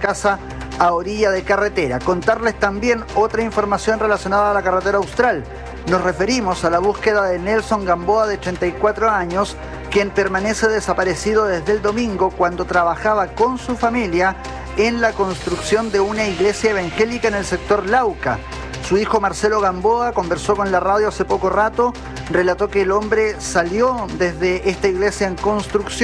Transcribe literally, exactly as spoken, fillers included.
casa a orilla de carretera. Contarles también otra información relacionada a la carretera austral. Nos referimos a la búsqueda de Nelson Gamboa, de treinta y cuatro años, quien permanece desaparecido desde el domingo cuando trabajaba con su familia en la construcción de una iglesia evangélica en el sector Lauca. Su hijo Marcelo Gamboa conversó con la radio hace poco rato, relató que el hombre salió desde esta iglesia en construcción